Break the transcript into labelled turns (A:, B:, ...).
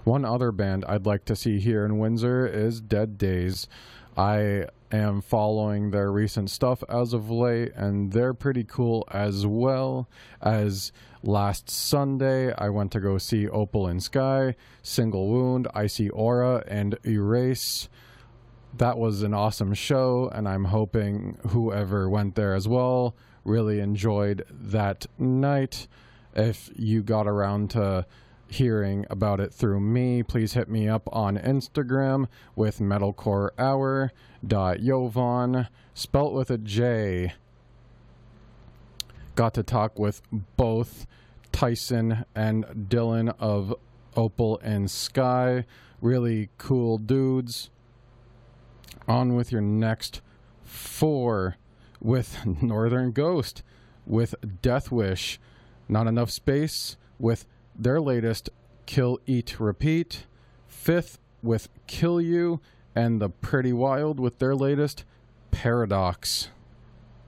A: One other band I'd like to see here in Windsor is Dead Days. I am following their recent stuff as of late, and they're pretty cool, as well as last Sunday I went to go see Opal in Sky, Single Wound, Icy Aura, and Erase. That was an awesome show, and I'm hoping whoever went there as well really enjoyed that night. If you got around to hearing about it through me, please hit me up on Instagram with metalcorehour.jovan, spelt with a J. Got to talk with both Tyson and Dylan of Opal and Sky. Really cool dudes. On with your next 4 with Northern Ghost, with Death Wish, Not Enough Space, with their latest Kill, Eat, Repeat, 5th with Kill You, and The Pretty Wild with their latest Paradox.